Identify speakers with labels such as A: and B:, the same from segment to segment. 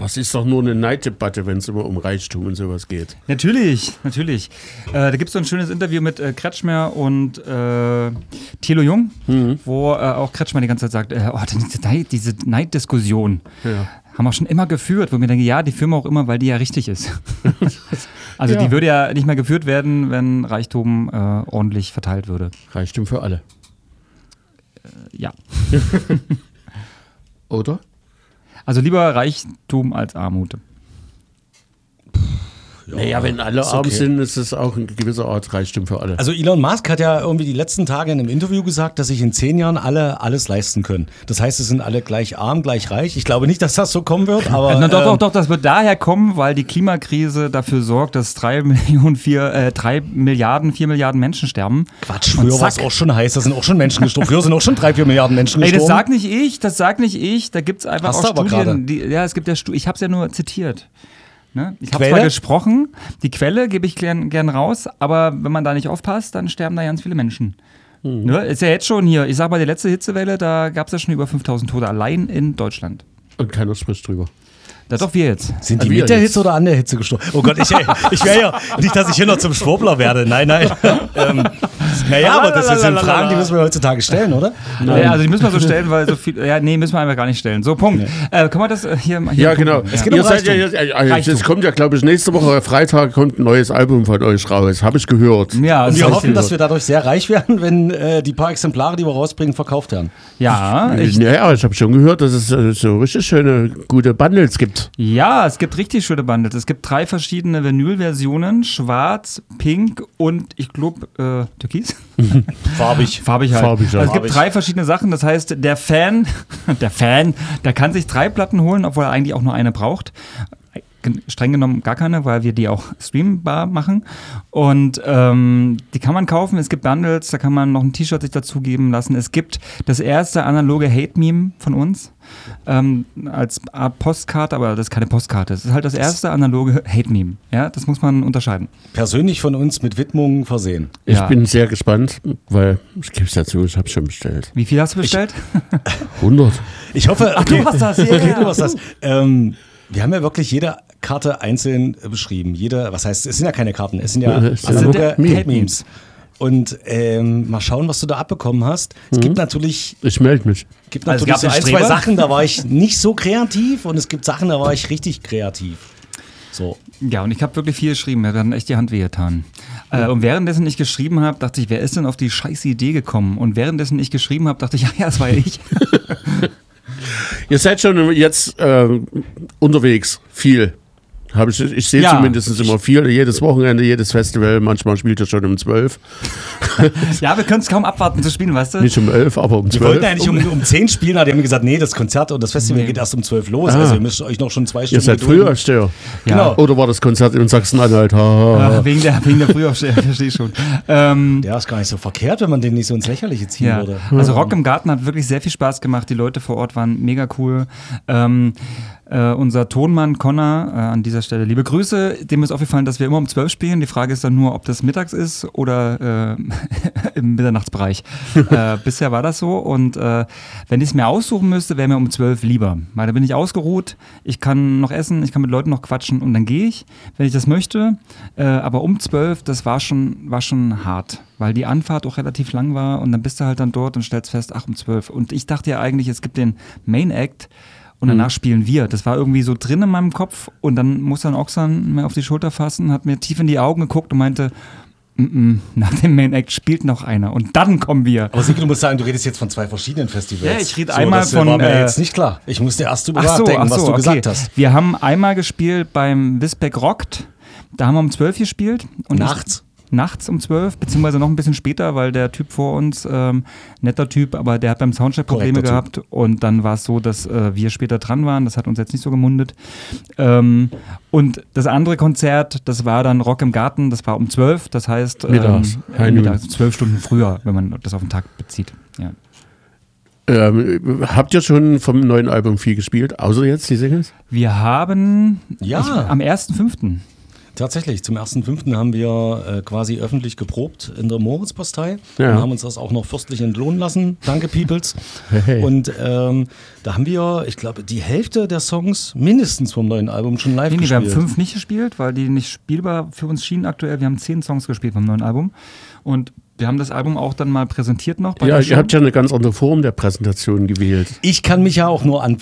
A: Das ist doch nur eine Neiddebatte, wenn es immer um Reichtum und sowas geht.
B: Natürlich. Da gibt es so ein schönes Interview mit Kretschmer und Thilo Jung, wo auch Kretschmer die ganze Zeit sagt, diese Neiddiskussion haben wir schon immer geführt, wo mir denke, ja, die führen wir auch immer, weil die ja richtig ist. Also die würde ja nicht mehr geführt werden, wenn Reichtum ordentlich verteilt würde.
A: Reichtum für alle.
B: Ja.
A: Oder?
B: Also lieber Reichtum als Armut.
A: Naja, wenn alle arm sind, ist es auch in gewisser Art Reichtum für alle.
C: Also Elon Musk hat ja irgendwie die letzten Tage in einem Interview gesagt, dass sich in 10 Jahren alle alles leisten können. Das heißt, es sind alle gleich arm, gleich reich. Ich glaube nicht, dass das so kommen wird, aber...
B: Doch, das wird daher kommen, weil die Klimakrise dafür sorgt, dass 3 Milliarden, 4 Milliarden Menschen sterben.
C: Quatsch, früher war es auch schon heiß, da sind auch schon Menschen gestorben. Früher sind auch schon 3, 4 Milliarden Menschen gestorben.
B: Das sag nicht ich, da gibt es einfach
C: Hast
B: auch Studien. Es gibt ja ich habe es ja nur zitiert. Ne? Ich habe
C: Quelle?
B: zwar gesprochen, die Quelle gebe ich gern raus, aber wenn man da nicht aufpasst, dann sterben da ganz viele Menschen. Ne? Ist ja jetzt schon hier, ich sag mal, die letzte Hitzewelle, da gab es ja schon über 5000 Tote allein in Deutschland.
A: Und keiner spricht drüber.
B: Da doch wir jetzt.
C: Sind die mit der Hitze oder an der Hitze gestorben? Oh Gott, ich wäre ja nicht, dass ich hier noch zum Schwurbler werde. Nein. Naja, aber das sind Fragen, die müssen wir heutzutage stellen, oder?
B: Ja, also die müssen wir so stellen, weil so viel. Ja, nee, müssen wir einfach gar nicht stellen. So, Punkt. Können wir das hier
A: Ja, genau.
C: Es geht um
A: Reichtum. Es kommt ja, glaube ich, nächste Woche, Freitag, kommt ein neues Album von euch raus. Habe ich gehört.
B: Ja,
C: und wir hoffen, dass wir dadurch sehr reich werden, wenn die paar Exemplare, die wir rausbringen, verkauft werden.
B: Ja,
A: ich habe schon gehört, dass es so richtig schöne, gute Bundles gibt.
B: Ja, es gibt richtig schöne Bundles. Es gibt 3 verschiedene Vinyl-Versionen, schwarz, pink und ich glaube türkis.
C: Farbig
B: halt.
A: Farbig, ja.
B: Also es gibt 3 verschiedene Sachen. Das heißt, der Fan, der kann sich 3 Platten holen, obwohl er eigentlich auch nur eine braucht. Streng genommen gar keine, weil wir die auch streambar machen. Und die kann man kaufen. Es gibt Bundles, da kann man noch ein T-Shirt sich dazu geben lassen. Es gibt das erste analoge Hate-Meme von uns als Art Postkarte, aber das ist keine Postkarte. Das ist halt das erste analoge Hate-Meme. Ja, das muss man unterscheiden.
C: Persönlich von uns mit Widmungen versehen.
A: Ich bin sehr gespannt, weil ich gebe es dazu, ich habe schon bestellt.
B: Wie viel hast du bestellt?
A: 100.
C: Ich hoffe, okay,
B: du hast das.
C: Okay, du hast das. Wir haben ja wirklich jede Karte einzeln beschrieben. Es sind ja keine Karten, es sind ja analoge Hate-Memes. Und mal schauen, was du da abbekommen hast. Es gibt natürlich...
A: Ich melde mich.
C: Gibt natürlich so 1, 2 Sachen, da war ich nicht so kreativ und es gibt Sachen, da war ich richtig kreativ. So.
B: Ja, und ich habe wirklich viel geschrieben. Mir hat dann echt die Hand wehgetan. Und währenddessen ich geschrieben habe, dachte ich, wer ist denn auf die scheiß Idee gekommen? Und währenddessen ich geschrieben habe, dachte ich, ja, das war ja ich.
A: Ihr seid schon jetzt unterwegs, viel. Ich sehe zumindest immer viel, jedes Wochenende, jedes Festival, manchmal spielt ihr schon um 12.
B: Ja, wir können es kaum abwarten zu spielen, weißt du?
A: Nicht um 11, aber um 12.
C: Wir wollten eigentlich um 10 spielen, aber die haben gesagt, nee, das Konzert und das Festival geht erst um 12 los, also ihr müsst euch noch schon 2 Stunden
A: Ihr seid Frühaufsteher.
C: Genau.
A: Oder war das Konzert in Sachsen-Anhalt?
B: Wegen der Frühaufsteher, verstehe ich schon.
C: Der ist gar nicht so verkehrt, wenn man den nicht so ins Lächerliche ziehen würde.
B: Also Rock im Garten hat wirklich sehr viel Spaß gemacht, die Leute vor Ort waren mega cool. Unser Tonmann Connor, an dieser Stelle liebe Grüße, dem ist aufgefallen, dass wir immer um 12 spielen. Die Frage ist dann nur, ob das mittags ist oder im Mitternachtsbereich. Bisher war das so und wenn ich es mir aussuchen müsste, wäre mir um 12 lieber. Weil da bin ich ausgeruht, ich kann noch essen, ich kann mit Leuten noch quatschen und dann gehe ich, wenn ich das möchte. Aber um 12, das war schon hart, weil die Anfahrt auch relativ lang war und dann bist du halt dann dort und stellst fest, ach um 12. Und ich dachte ja eigentlich, es gibt den Main Act, und danach spielen wir. Das war irgendwie so drin in meinem Kopf und dann musste dann Oxan mir auf die Schulter fassen, hat mir tief in die Augen geguckt und meinte, nach dem Main Act spielt noch einer und dann kommen wir.
C: Aber Sigi, du musst sagen, du redest jetzt von 2 verschiedenen Festivals.
B: Ja, ich rede einmal
C: das
B: von...
C: war mir jetzt nicht klar. Ich musste erst drüber nachdenken, was du gesagt hast.
B: Wir haben einmal gespielt beim Wisbeck Rockt, da haben wir um 12 gespielt. Und nachts um 12, beziehungsweise noch ein bisschen später, weil der Typ vor uns, netter Typ, aber der hat beim Soundcheck Probleme gehabt und dann war es so, dass wir später dran waren, das hat uns jetzt nicht so gemundet. Und das andere Konzert, das war dann Rock im Garten, das war um 12, das heißt mittags 12 Stunden früher, wenn man das auf den Tag bezieht. Ja.
A: Habt ihr schon vom neuen Album viel gespielt, außer jetzt die Singles?
B: Wir haben am 1.5.
C: Tatsächlich, zum 1.5. haben wir quasi öffentlich geprobt in der Moritzbastei und haben uns das auch noch fürstlich entlohnen lassen. Danke, Peoples.
A: Hey.
C: Und da haben wir, ich glaube, die Hälfte der Songs mindestens vom neuen Album schon live gespielt.
B: Wir haben 5 nicht gespielt, weil die nicht spielbar für uns schienen aktuell. Wir haben 10 Songs gespielt vom neuen Album und wir haben das Album auch dann mal präsentiert noch.
A: Ja, ihr habt ja eine ganz andere Form der Präsentation gewählt.
C: Ich kann mich ja auch nur an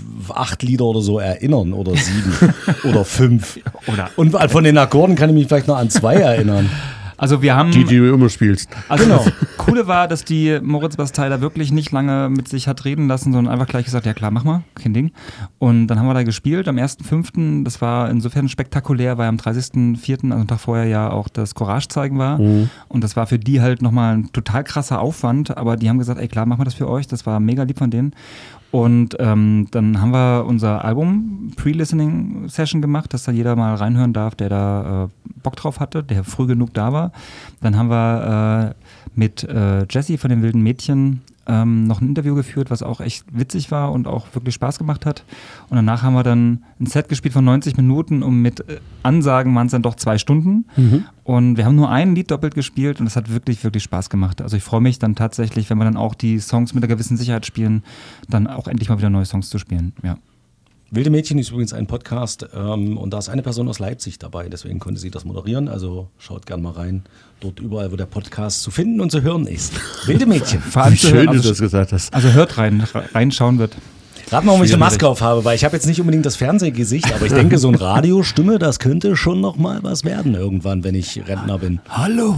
C: 8 Lieder oder so erinnern oder 7 oder 5. Und von den Akkorden kann ich mich vielleicht noch an 2 erinnern.
B: Also wir haben...
A: Die du immer spielst.
B: Also genau. Das Coole war, dass die Moritzbastei da wirklich nicht lange mit sich hat reden lassen, sondern einfach gleich gesagt, ja klar, mach mal, kein Ding. Und dann haben wir da gespielt am 1.5., das war insofern spektakulär, weil am 30.4., also einen Tag vorher ja auch das Courage zeigen war. Und das war für die halt nochmal ein total krasser Aufwand, aber die haben gesagt, ey klar, machen wir das für euch, das war mega lieb von denen. Und dann haben wir unser Album Pre-Listening-Session gemacht, dass da jeder mal reinhören darf, der da Bock drauf hatte, der früh genug da war. Dann haben wir mit Jessie von den Wilden Mädchen noch ein Interview geführt, was auch echt witzig war und auch wirklich Spaß gemacht hat. Und danach haben wir dann ein Set gespielt von 90 Minuten und mit Ansagen waren es dann doch 2 Stunden. Und wir haben nur ein Lied doppelt gespielt und das hat wirklich, wirklich Spaß gemacht. Also ich freue mich dann tatsächlich, wenn wir dann auch die Songs mit einer gewissen Sicherheit spielen, dann auch endlich mal wieder neue Songs zu spielen, ja.
C: Wilde Mädchen ist übrigens ein Podcast und da ist eine Person aus Leipzig dabei, deswegen konnte sie das moderieren, also schaut gerne mal rein, dort überall, wo der Podcast zu finden und zu hören ist. Wilde Mädchen.
A: Wie schön du das gesagt hast.
B: Also hört reinschauen wird.
C: Rat mal, warum ich eine Maske auf habe, weil ich habe jetzt nicht unbedingt das Fernsehgesicht, aber ich denke, so ein Radiostimme, das könnte schon noch mal was werden irgendwann, wenn ich Rentner bin.
B: Hallo.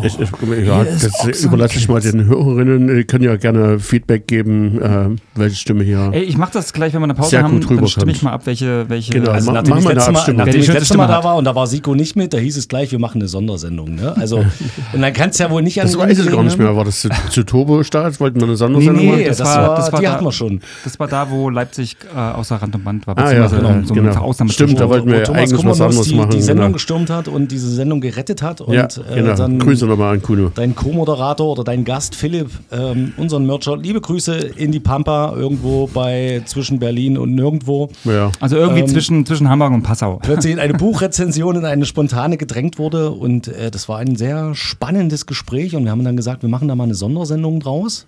A: Das überlasse ich mal den Hörerinnen. Die können ja gerne Feedback geben, welche Stimme hier.
B: Ey, ich mache das gleich, wenn wir eine Pause haben, dann stimme ich mal ab, welche
A: genau,
C: also nachdem ich das letzte Mal da war und da war Siko nicht mit, da hieß es gleich, wir machen eine Sondersendung. Ne? Also, und dann kannst du ja wohl nicht an.
A: Das weiß ich gar nicht mehr. War das zu Turbo-Start? Wollten wir eine Sondersendung machen?
C: Nee, das war die hatten wir schon.
B: Das war da, wo Leipzig außer Rand und Band war.
A: Genau. Stimmt, da wollten wir eigentlich was anderes machen.
C: Die Sendung gestürmt hat und diese Sendung gerettet hat. Und
A: dann Grüße nochmal an Kuno.
C: Dein Co-Moderator oder dein Gast Philipp, unseren Mercher, liebe Grüße in die Pampa, irgendwo zwischen Berlin und nirgendwo.
B: Ja. Also irgendwie zwischen Hamburg und Passau.
C: Plötzlich in eine Buchrezension, in eine spontane gedrängt wurde und das war ein sehr spannendes Gespräch und wir haben dann gesagt, wir machen da mal eine Sondersendung draus.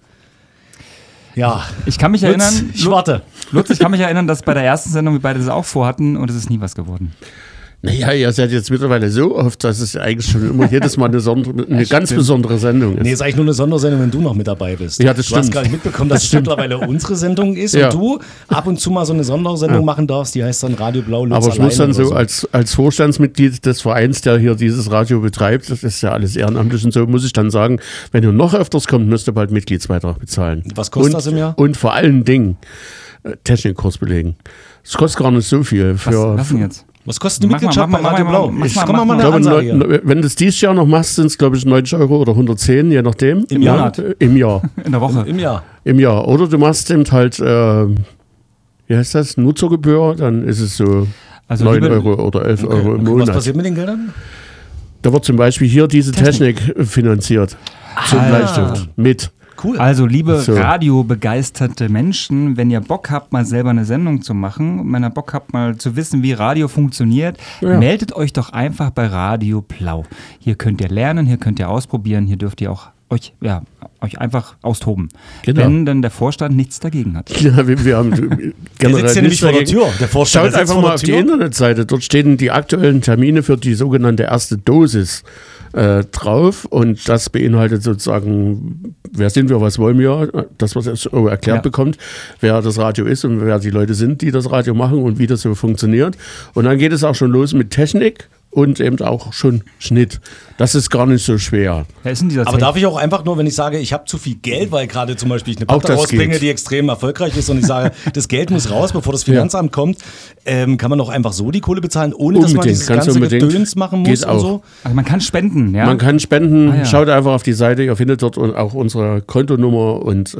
C: Ja,
B: ich kann mich erinnern.
C: Ich warte.
B: Lutz, ich kann mich erinnern, dass bei der ersten Sendung wir beide das auch vorhatten und es ist nie was geworden.
A: Naja, ihr seid jetzt mittlerweile so oft, dass es eigentlich schon immer jedes Mal eine ganz besondere Sendung ist.
C: Nee, ist eigentlich nur eine Sondersendung, wenn du noch mit dabei bist.
A: Ja, das stimmt.
C: Du hast gar nicht mitbekommen, dass es mittlerweile unsere Sendung ist und du ab und zu mal so eine Sondersendung machen darfst, die heißt dann Radio Blau Lutz.
A: Aber ich muss dann so als Vorstandsmitglied des Vereins, der hier dieses Radio betreibt, das ist ja alles ehrenamtlich und so, muss ich dann sagen, wenn ihr noch öfters kommt, müsst ihr bald Mitgliedsbeitrag bezahlen.
C: Was kostet das im Jahr?
A: Und vor allen Dingen Technikkurs belegen. Das kostet gar nicht so viel.
B: Was denn jetzt?
C: Was kostet eine Mitgliedschaft bei Radio Blau? Komm mal eine
A: Ansage. Wenn du es dieses Jahr noch machst, sind es, glaube ich, 90 € oder 110, je nachdem.
C: Im Jahr?
A: Im Jahr.
B: In der Woche?
C: Im Jahr.
A: Im Jahr. Oder du machst eben halt, wie heißt das, Nutzergebühr, dann ist es so 9 € oder 11 € im Monat.
C: Was passiert mit den Geldern?
A: Da wird zum Beispiel hier diese Technik finanziert. Zum Bleistift. Mit.
B: Cool. Also, liebe radiobegeisterte Menschen, wenn ihr Bock habt, mal selber eine Sendung zu machen, wenn ihr Bock habt, mal zu wissen, wie Radio funktioniert, meldet euch doch einfach bei Radio Blau. Hier könnt ihr lernen, hier könnt ihr ausprobieren, hier dürft ihr auch euch einfach austoben. Genau. Wenn dann der Vorstand nichts dagegen hat.
A: Ja, wir haben
C: generell der sitzt ja nämlich vor der Tür. Der Vorstand
A: schaut einfach mal auf die Internetseite. Dort stehen die aktuellen Termine für die sogenannte erste Dosis drauf und das beinhaltet sozusagen, wer sind wir, was wollen wir, das, was er erklärt bekommt, wer das Radio ist und wer die Leute sind, die das Radio machen und wie das so funktioniert. Und dann geht es auch schon los mit Technik und eben auch schon Schnitt. Das ist gar nicht so schwer.
C: Aber darf ich auch einfach nur, wenn ich sage, ich habe zu viel Geld, weil gerade zum Beispiel ich eine Platte rausbringe, die extrem erfolgreich ist und ich sage, das Geld muss raus, bevor das Finanzamt kommt, kann man doch einfach so die Kohle bezahlen, ohne dass man dieses ganze Gedöns machen muss und so?
B: Also man kann spenden, ja?
A: Man kann spenden, schaut einfach auf die Seite, ihr findet dort auch unsere Kontonummer und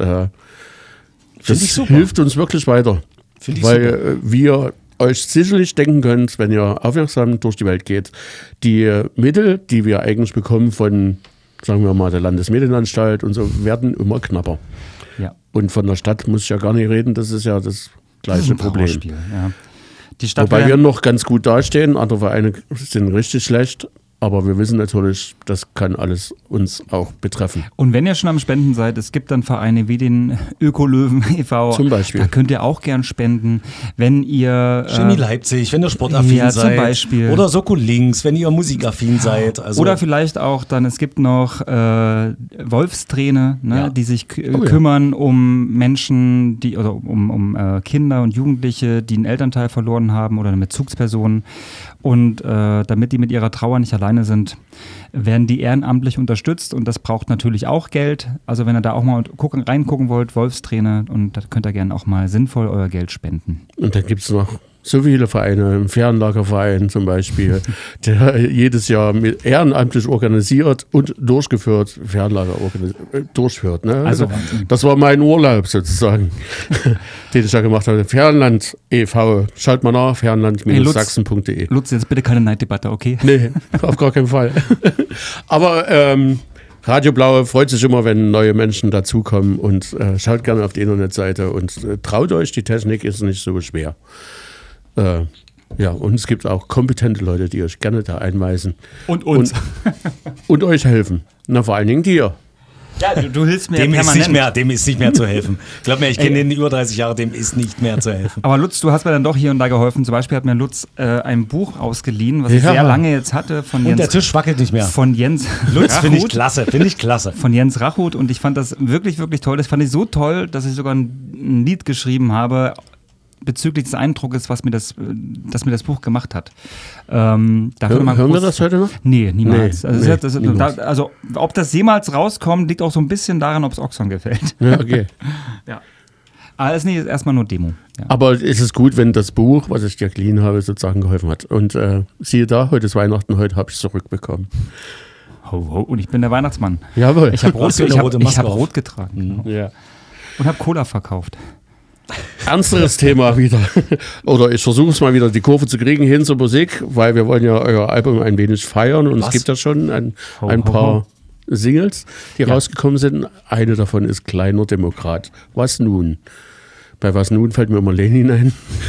A: das hilft uns wirklich weiter. Weil wir euch sicherlich denken könnt, wenn ihr aufmerksam durch die Welt geht, die Mittel, die wir eigentlich bekommen von, sagen wir mal, der Landesmedienanstalt und so, werden immer knapper. Ja. Und von der Stadt muss ich ja gar nicht reden, das ist ja das gleiche Problem.
B: Ja.
A: Wobei wir noch ganz gut dastehen, andere Vereine sind richtig schlecht. Aber wir wissen natürlich, das kann alles uns auch betreffen.
B: Und wenn ihr schon am Spenden seid, es gibt dann Vereine wie den Ökolöwen e.V.
A: Zum Beispiel.
B: Da könnt ihr auch gern spenden. Wenn ihr
C: Chemie Leipzig, wenn ihr sportaffin seid.
B: Zum Beispiel.
C: Oder Soko Links, wenn ihr musikaffin seid. Also
B: oder vielleicht auch dann, es gibt noch Wolfsträne, ne, die sich kümmern um Menschen, oder um Kinder und Jugendliche, die einen Elternteil verloren haben oder eine Bezugsperson. Und damit die mit ihrer Trauer nicht alleine sind, werden die ehrenamtlich unterstützt und das braucht natürlich auch Geld. Also wenn ihr da auch mal reingucken wollt, Wolfsträne, und da könnt ihr gerne auch mal sinnvoll euer Geld spenden.
A: Und dann gibt es noch so viele Vereine, im Ferienlagerverein zum Beispiel, der jedes Jahr ehrenamtlich organisiert und durchgeführt, Ferienlager durchführt. Ne? Also das war mein Urlaub sozusagen, den ich da gemacht habe. Ferienland e.V. Schaut mal nach, ferienland-sachsen.de.
B: Lutz, jetzt bitte keine Neiddebatte, okay?
A: Nee, auf gar keinen Fall. Aber Radio Blau freut sich immer, wenn neue Menschen dazukommen und schaut gerne auf die Internetseite und traut euch, die Technik ist nicht so schwer. Und es gibt auch kompetente Leute, die euch gerne da einweisen.
B: Und uns.
A: Und euch helfen. Na, vor allen Dingen dir.
B: Ja, du hilfst mir
C: dem ist nicht mehr zu helfen. Glaub mir, ich kenne den über 30 Jahre, dem ist nicht mehr zu helfen.
B: Aber Lutz, du hast mir dann doch hier und da geholfen. Zum Beispiel hat mir Lutz ein Buch ausgeliehen, was ich sehr lange jetzt hatte. Von Jens,
C: und der Tisch wackelt nicht mehr.
B: Von Jens
C: Lutz finde ich klasse.
B: Von Jens Rachut, und ich fand das wirklich, wirklich toll. Das fand ich so toll, dass ich sogar ein Lied geschrieben habe bezüglich des Eindrucks, dass mir das Buch gemacht hat.
A: Hören wir das heute noch?
B: Nee, niemals. Also ob das jemals rauskommt, liegt auch so ein bisschen daran, ob es Oxfam gefällt.
A: Ja, okay.
B: Ja. Aber es ist erstmal nur Demo. Ja.
A: Aber ist es gut, wenn das Buch, was ich dir geliehen habe, sozusagen geholfen hat. Und siehe da, heute ist Weihnachten, heute habe ich es zurückbekommen.
B: Ho, ho, und ich bin der Weihnachtsmann.
A: Jawohl.
B: Ich habe Rot getragen.
A: Mhm. Ja.
B: Und habe Cola verkauft.
A: Ernsteres Thema wieder. Oder ich versuche es mal wieder, die Kurve zu kriegen hin zur Musik, weil wir wollen ja euer Album ein wenig feiern und es gibt ja schon ein paar Singles, die rausgekommen sind. Eine davon ist Kleiner Demokrat. Was nun? Bei Was nun fällt mir immer Lenin ein.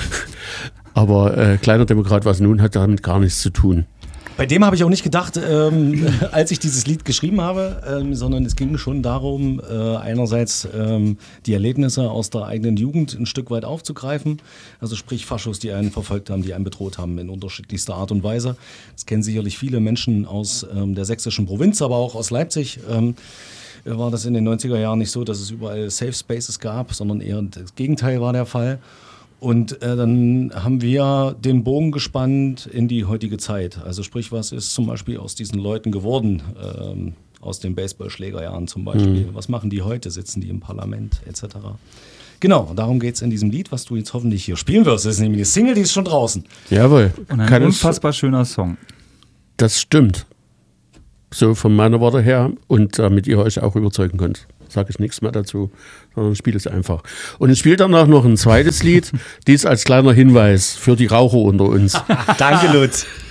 A: Aber Kleiner Demokrat, was nun, hat damit gar nichts zu tun.
C: Bei dem habe ich auch nicht gedacht, als ich dieses Lied geschrieben habe, sondern es ging schon darum, einerseits die Erlebnisse aus der eigenen Jugend ein Stück weit aufzugreifen. Also sprich Faschos, die einen verfolgt haben, die einen bedroht haben in unterschiedlichster Art und Weise. Das kennen sicherlich viele Menschen aus der sächsischen Provinz, aber auch aus Leipzig. War das in den 90er Jahren nicht so, dass es überall Safe Spaces gab, sondern eher das Gegenteil war der Fall. Und dann haben wir den Bogen gespannt in die heutige Zeit. Also sprich, was ist zum Beispiel aus diesen Leuten geworden, aus den Baseballschlägerjahren zum Beispiel. Was machen die heute? Sitzen die im Parlament etc.? Genau, darum geht es in diesem Lied, was du jetzt hoffentlich hier spielen wirst. Das ist nämlich eine Single, die ist schon draußen.
A: Jawohl.
B: Und ein unfassbar schöner Song.
A: Das stimmt. So von meiner Worte her, und damit ihr euch auch überzeugen könnt. Sage ich nichts mehr dazu, sondern spiele es einfach. Und ich spiele danach noch ein zweites Lied, dies als kleiner Hinweis für die Raucher unter uns.
C: Danke, Lutz.